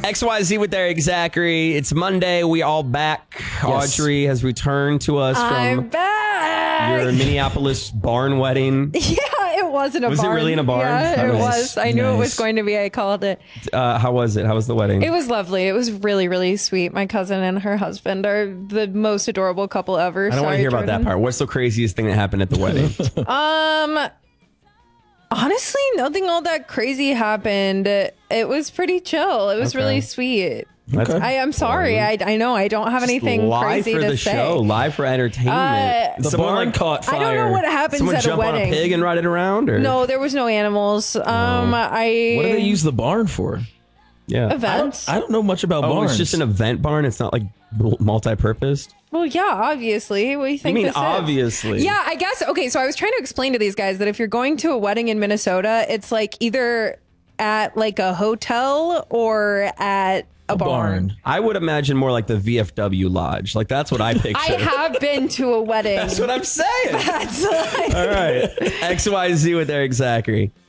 XYZ with Eric Zachary. It's Monday. We all back. Yes. Audrey has returned to us I'm from back. your Minneapolis barn wedding. Yeah, it was in a barn. Was it really in a barn? Yeah, it Nice. was. I knew it was Nice. going to be. I called it. How was it? How was the wedding? It was lovely. It was really, really sweet. My cousin and her husband are the most adorable couple ever. I don't want to hear about that part. What's the craziest thing that happened at the wedding? Honestly, nothing all that crazy happened. It was pretty chill. It was Okay. really sweet. That's- I'm sorry. I know I don't have anything live crazy for to the say. show, live for entertainment. The Someone, barn like, caught fire. I don't know what happens someone at a jump on a wedding. pig and ride it around, or No, there was no animals. What do they use the barn for? yeah. Events. I don't know much about Oh, barns. it's just an event barn. It's not like multi-purposed. Well, yeah, obviously. What do you You think mean this is? obviously? Yeah, I guess. Okay, so I was trying to explain to these guys that if you're going to a wedding in Minnesota, it's like either at like a hotel or at a barn. I would imagine more like the VFW Lodge. Like that's what I picture. I have been to a wedding. That's what I'm saying. That's like, All right. XYZ with Eric Zachary.